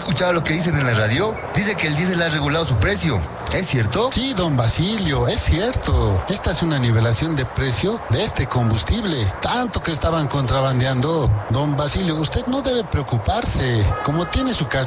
escuchado lo que dicen en la radio? Dice que el diésel ha regulado su precio. ¿Es cierto? Sí, don Basilio, es cierto. Esta es una nivelación de precio de este combustible. Tanto que estaban contrabandeando. Don Basilio, usted no debe preocuparse. Como tiene su